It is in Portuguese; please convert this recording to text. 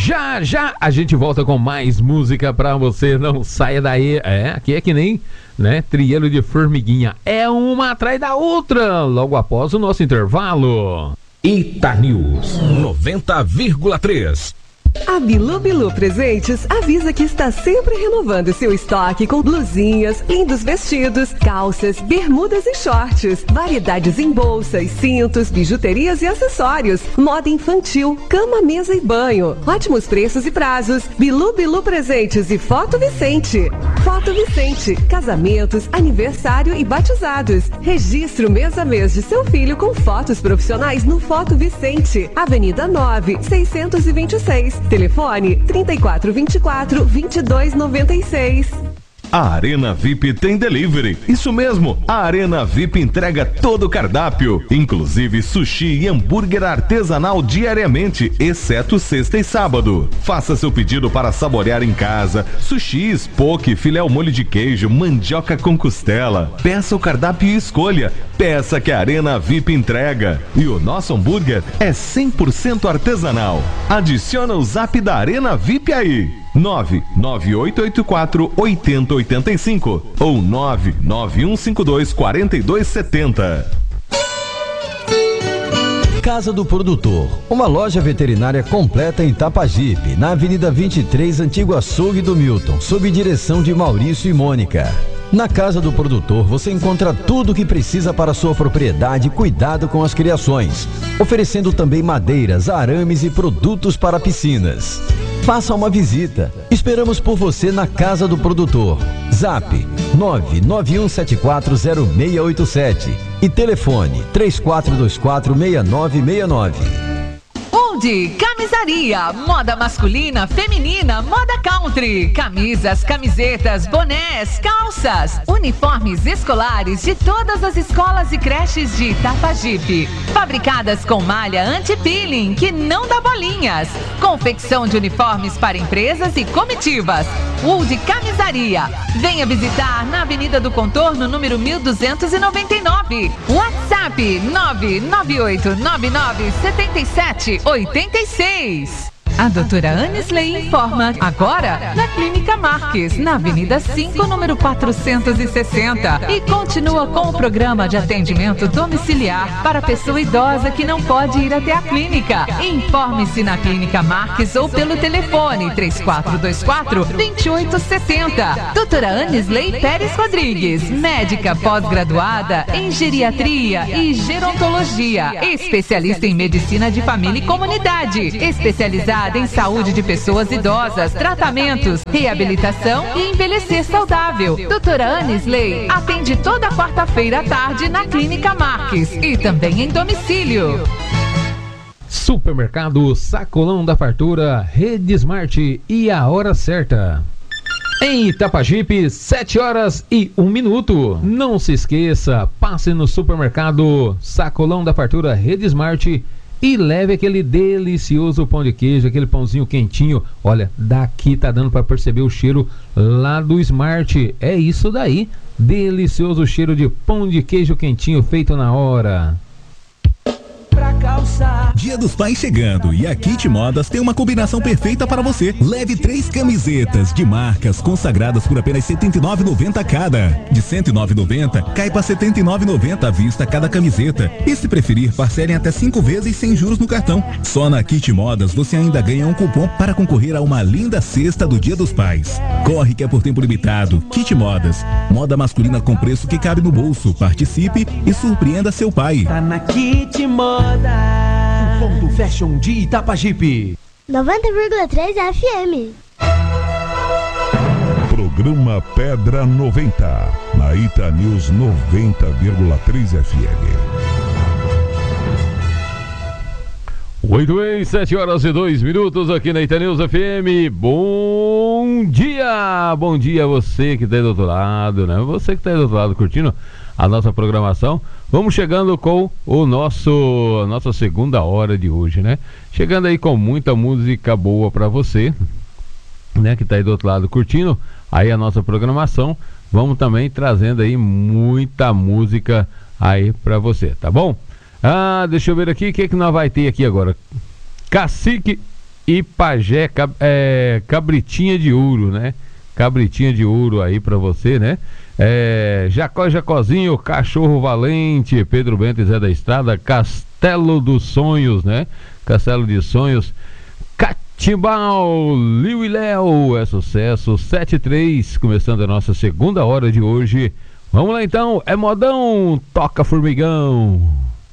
Já a gente volta com mais música pra você, não saia daí. Aqui é que nem, né, trielo de formiguinha, é uma atrás da outra, logo após o nosso intervalo. Itanews 90,3. A Bilu Bilu Presentes avisa que está sempre renovando seu estoque com blusinhas, lindos vestidos, calças, bermudas e shorts, variedades em bolsas, cintos, bijuterias e acessórios, moda infantil, cama, mesa e banho, ótimos preços e prazos. Bilu Bilu Presentes e Foto Vicente. Foto Vicente, casamentos, aniversário e batizados. Registre o mês a mês de seu filho com fotos profissionais no Foto Vicente, Avenida 9, 626. Telefone 3424-2296. A Arena VIP tem delivery. Isso mesmo, a Arena VIP entrega todo o cardápio, inclusive sushi e hambúrguer artesanal diariamente, exceto sexta e sábado. Faça seu pedido para saborear em casa. Sushi, poke, filé ao molho de queijo, mandioca com costela. Peça o cardápio e escolha. Peça que a Arena VIP entrega. E o nosso hambúrguer é 100% artesanal. Adiciona o zap da Arena VIP aí. 99884-8085 ou 99152-4270. Casa do Produtor, uma loja veterinária completa em Itapajipe, na Avenida 23, Antigo Açougue do Milton, sob direção de Maurício e Mônica. Na Casa do Produtor você encontra tudo o que precisa para sua propriedade e cuidado com as criações, oferecendo também madeiras, arames e produtos para piscinas. Faça uma visita. Esperamos por você na Casa do Produtor. Zap 991740687 e telefone 34246969. Undi Camisaria, moda masculina, feminina, moda country, camisas, camisetas, bonés, calças, uniformes escolares de todas as escolas e creches de Itapajipe, fabricadas com malha anti-peeling que não dá bolinhas, confecção de uniformes para empresas e comitivas. Undi Camisaria, venha visitar na Avenida do Contorno, número 1299, WhatsApp 998997786. A doutora Anisley informa agora na Clínica Marques, na Avenida 5, número 460. E continua com o programa de atendimento domiciliar para pessoa idosa que não pode ir até a clínica. Informe-se na Clínica Marques ou pelo telefone 3424-2860. Doutora Anisley Pérez Rodrigues, médica pós-graduada em geriatria e gerontologia, especialista em medicina de família e comunidade, especializada em saúde de pessoas idosas, tratamentos, reabilitação e envelhecer saudável. Doutora Anisley atende toda quarta-feira à tarde na Clínica Marques e também em domicílio. Supermercado Sacolão da Fartura, Rede Smart e a hora certa. Em Itapajipe, 7h01. Não se esqueça, passe no Supermercado Sacolão da Fartura, Rede Smart e leve aquele delicioso pão de queijo, aquele pãozinho quentinho. Olha, daqui tá dando para perceber o cheiro lá do Smart. É isso daí, delicioso cheiro de pão de queijo quentinho feito na hora. Dia dos Pais chegando e a Kit Modas tem uma combinação perfeita para você. Leve 3 camisetas de marcas consagradas por apenas R$ 79,90 cada. De R$ 109,90 cai para R$ 79,90 à vista cada camiseta. E se preferir, parcelem até 5 vezes sem juros no cartão. Só na Kit Modas você ainda ganha um cupom para concorrer a uma linda cesta do Dia dos Pais. Corre que é por tempo limitado. Kit Modas, moda masculina com preço que cabe no bolso. Participe e surpreenda seu pai. Tá na Kit Moda. O ponto fashion de Itapajipe. 90,3 FM. Programa Pedra 90, na Itanews 90,3 FM. 7h02 aqui na Itanews FM. Bom dia você que está aí do outro lado, né? Você que está aí do outro lado curtindo a nossa programação. Vamos chegando com nossa segunda hora de hoje, né? Chegando aí com muita música boa para você, né? Que tá aí do outro lado curtindo aí a nossa programação. Vamos também trazendo aí muita música aí para você, tá bom? Deixa eu ver aqui o que nós vai ter aqui agora. Cacique e Pajé, cabritinha de ouro, né? Cabritinha de ouro aí pra você, né? Jacó e Jacozinho, Cachorro Valente, Pedro Bento e Zé da Estrada, Castelo dos Sonhos, né? Castelo de Sonhos, Catimbau, Liu e Léo, é sucesso, 7-3, começando a nossa segunda hora de hoje. Vamos lá então, é modão, toca formigão.